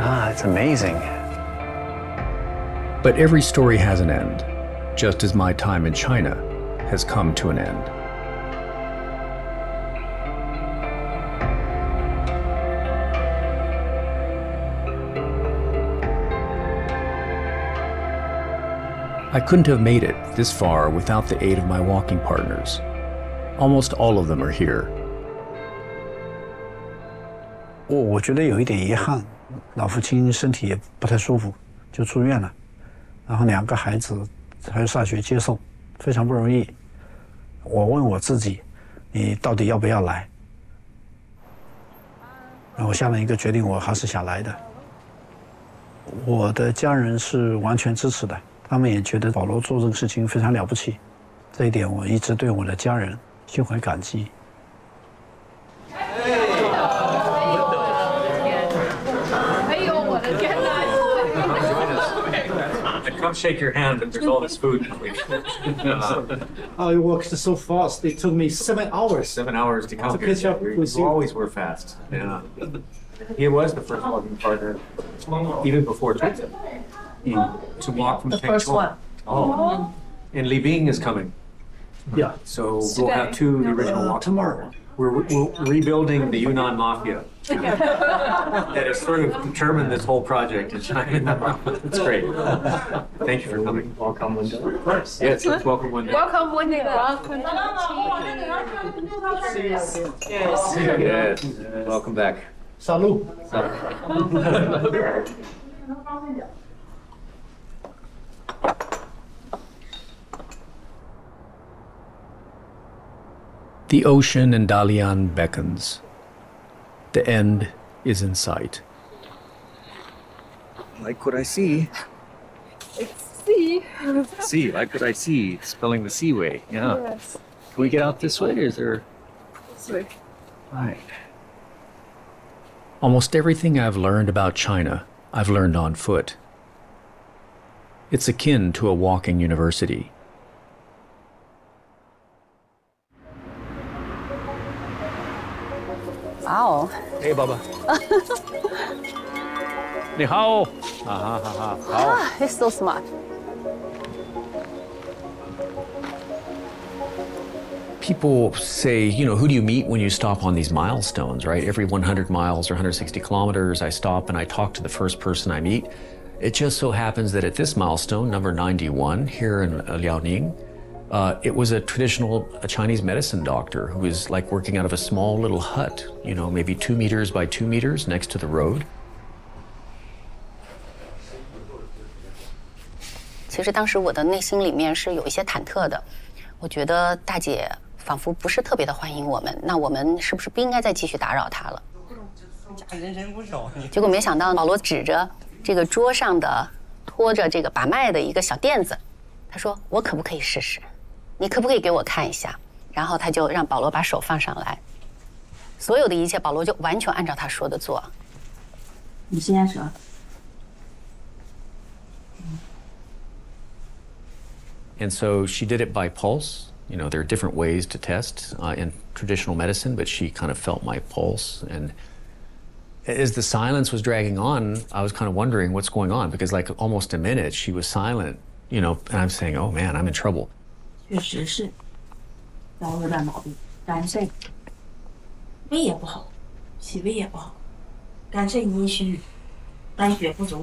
It's amazing. But every story has an end, just as my time in China has come to an end. I couldn't have made it this far without the aid of my walking partners. Almost all of them are here. 我觉得有一点遗憾，老父亲身体也不太舒服，就住院了。然后2个孩子还有上学接送，非常不容易。我问我自己，你到底要不要来？然后我下了一个决定，我还是想来的。我的家人是完全支持的。 他们也觉得保罗做这个事情非常了不起，这一点我一直对我的家人心怀感激。 哎呦，我的天哪 ！Come shake your hand, and there's all this food. Oh, it worked so fast. It took me 7 hours. 7 hours to come to catch up here. with You you. always were fast. Yeah. He was the first walking partner, even before Twitter. To walk from The first one. Oh. And Li Bing is coming. Yeah. So we'll have 2 of the original walking tomorrow. We're rebuilding the Yunnan Mafia. That has sort of determined this whole project in China. It's great. Thank you for coming. Welcome, Linda. Yes, welcome, Linda. Welcome, Wendy. Welcome. Yes. Welcome back. Salud. The ocean in Dalian beckons. The end is in sight. Like what I see. See. See, like what I see. Spelling the seaway. Yeah. Yes. Can we get out this way, or is there? This way. Right. Almost everything I've learned about China, I've learned on foot. It's akin to a walking university. Wow. Hey, Baba. 你好。好。 Ah, he's so smart. People say, you know, who do you meet when you stop on these milestones, right? Every 100 miles or 160 kilometers, I stop and I talk to the first person I meet. It just so happens that at this milestone, number 91, here in Liaoning, it was a traditional Chinese medicine doctor who was like working out of a small little hut, you know, maybe 2 meters by 2 meters next to the road. 其实当时我的内心里面是有一些忐忑的，我觉得大姐仿佛不是特别的欢迎我们，那我们是不是不应该再继续打扰她了？结果没想到保罗指着这个桌上的拖着这个把脉的一个小垫子，他说：“我可不可以试试？你可不可以给我看一下？”然后他就让保罗把手放上来，所有的一切保罗就完全按照他说的做。 你先说。 And so she did it by pulse. You know, there are different ways to test in traditional medicine, but she kind of felt my pulse. And as the silence was dragging on, I was kind of wondering what's going on because like almost a minute she was silent, you know, and I'm saying, oh man, I'm in trouble. 确实是腰有点毛病，肝肾胃也不好，脾胃也不好，肝肾阴虚，肝血不足。